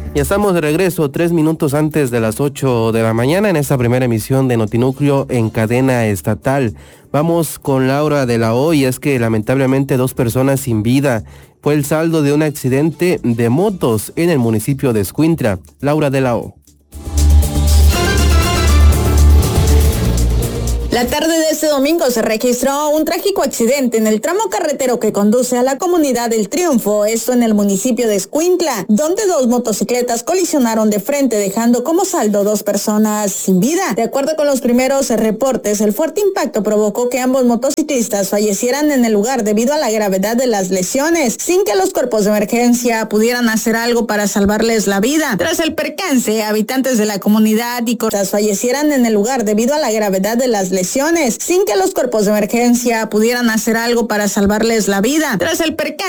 Ya estamos de regreso 3 minutos antes de las 8 de la mañana en esta primera emisión de Notinúcleo en cadena estatal. Vamos con Laura de la O, y es que lamentablemente 2 personas sin vida fue el saldo de un accidente de motos en el municipio de Escuintla. Laura de la O. La tarde de este domingo se registró un trágico accidente en el tramo carretero que conduce a la comunidad del Triunfo, esto en el municipio de Escuintla, donde 2 motocicletas colisionaron de frente, dejando como saldo 2 personas sin vida. De acuerdo con los primeros reportes, el fuerte impacto provocó que ambos motociclistas fallecieran en el lugar debido a la gravedad de las lesiones, sin que los cuerpos de emergencia pudieran hacer algo para salvarles la vida. Tras el percance, habitantes de la comunidad y fallecieran en el lugar debido a la gravedad de las lesiones, sin que los cuerpos de emergencia pudieran hacer algo para salvarles la vida. Tras el percance